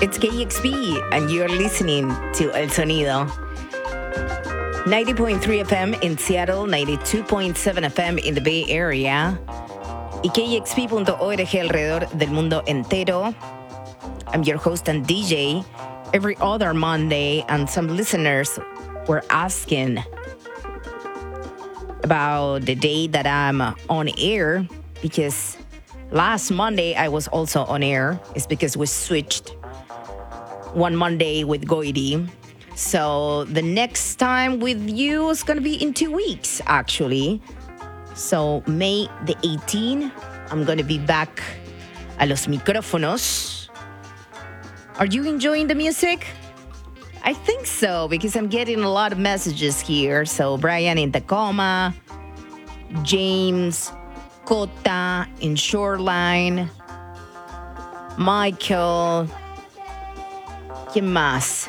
It's KEXP, and you're listening to El Sonido. 90.3 FM in Seattle, 92.7 FM in the Bay Area, y KEXP.org alrededor del mundo entero. I'm your host and DJ every other Monday, and some listeners were asking about the day that I'm on air, because last Monday I was also on air. It's because we switched one Monday with Goiri. So the next time with you is going to be in 2 weeks, actually. So May the 18th, I'm going to be back a los micrófonos. Are you enjoying the music? I think so, because I'm getting a lot of messages here. So Brian in Tacoma, James, Cota in Shoreline, Michael. ¿Quién más?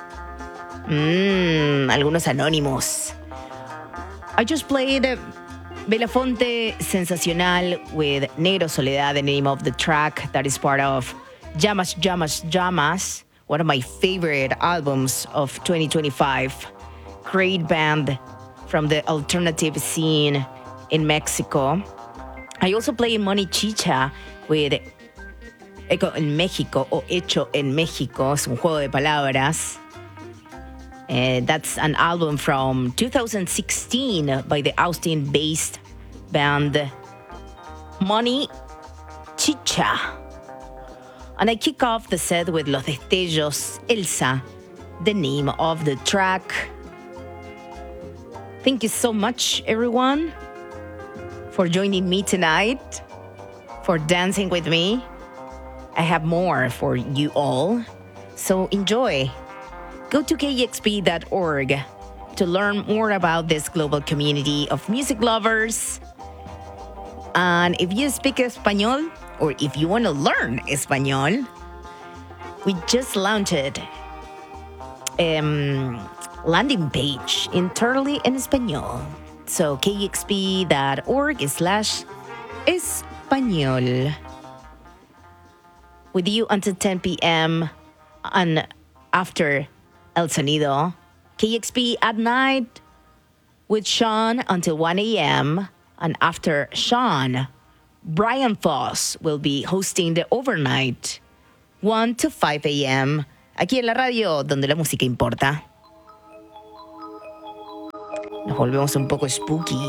Algunos anónimos. I just played Belafonte Sensacional with Negro Soledad, the name of the track that is part of Llamas, Llamas, Llamas, one of my favorite albums of 2025. Great band from the alternative scene in Mexico. I also played Money Chicha with Eco en México o Hecho en México. Es un juego de palabras. That's an album from 2016 by the Austin-based band Money Chicha. And I kick off the set with Los Destellos, Elsa, the name of the track. Thank you so much, everyone, for joining me tonight, for dancing with me. I have more for you all, so enjoy. Go to kexp.org to learn more about this global community of music lovers. And if you speak Espanol, or if you want to learn Espanol, we just launched landing page entirely in Espanol. So kexp.org/Espanol. With you until 10 p.m. and after El Sonido. KEXP at night with Sean until 1 a.m. And after Sean, Brian Foss will be hosting the overnight 1 to 5 a.m. aquí en la radio donde la música importa. Nos volvemos un poco spooky.